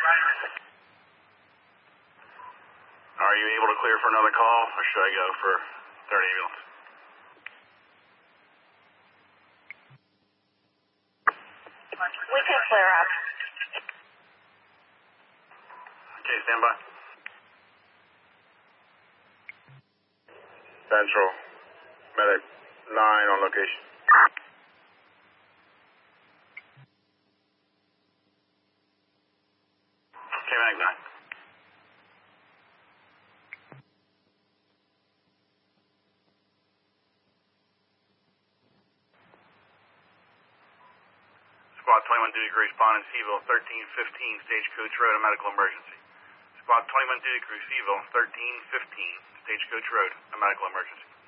Are you able to clear for another call, or should I go for third ambulance? We can clear up. Okay, stand by. Central, medic 9 on location. Okay, medic 9. Squad 21 duty crew responding Seville 1315 Stagecoach Road, a medical emergency. Squad 21 duty crew Seville 1315 Stagecoach Road, a medical emergency.